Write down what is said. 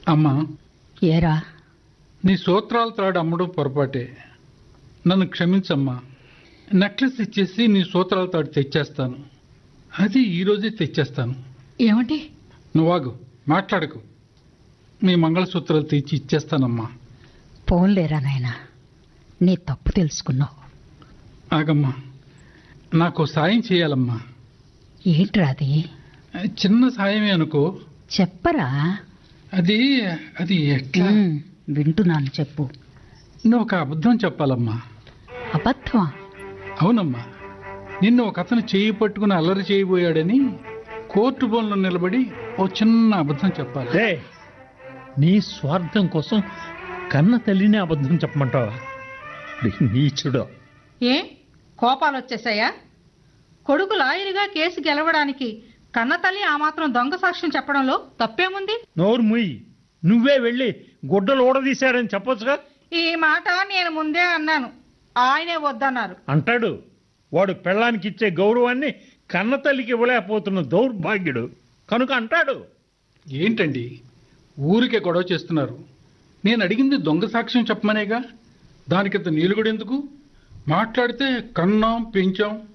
అమ్మా, ఏరా? నీ సూత్రాల తాడు అమ్మడం పొరపాటే. నన్ను క్షమించమ్మా. నెక్లెస్ ఇచ్చేసి నీ సూత్రాల తాడు తెచ్చేస్తాను. అది ఈరోజే తెచ్చేస్తాను. ఏమిటి? నువ్వాగు, మాట్లాడకు. నీ మంగళసూత్రాలు తెచ్చి ఇచ్చేస్తానమ్మా. పోన్లేరా నాయనా, నీ తప్పు తెలుసుకున్నావు. ఆగమ్మా, నాకు సాయం చేయాలమ్మా. ఏంట్రా అది? చిన్న సాయమే అనుకో. చెప్పరా? అది అది ఎట్లా? వింటున్నాను, చెప్పు. నువ్వు ఒక అబద్ధం చెప్పాలమ్మా. అబద్ధమా? అవునమ్మా. నిన్ను ఒక అతను చేయి పట్టుకుని అల్లరి చేయబోయాడని కోర్టు బోన్లో నిలబడి ఓ చిన్న అబద్ధం చెప్పాలి. నీ స్వార్థం కోసం కన్న తల్లిని అబద్ధం చెప్పమంటావా? నీచుడు. ఏ కోపాలు వచ్చేసాయా? కొడుకు లాయరుగా కేసు గెలవడానికి కన్నతల్లి ఆ మాత్రం దొంగ సాక్ష్యం చెప్పడంలో తప్పేముంది? నోరు ముయ్యి. నువ్వే వెళ్ళి గుడ్డలు ఊడదీశారని చెప్పొచ్చుగా. ఈ మాట నేను ముందే అన్నాను, ఆయనే వద్దన్నారు. అంటాడు. వాడు పెళ్ళానికి ఇచ్చే గౌరవాన్ని కన్నతల్లికి ఇవ్వలేకపోతున్న దౌర్భాగ్యుడు కనుక అంటాడు. ఏంటండి ఊరికే గొడవ చేస్తున్నారు? నేను అడిగింది దొంగ సాక్ష్యం చెప్పమనేగా. దానికింత నీలుగుడెందుకు? మాట్లాడితే కన్నాం పెంచాం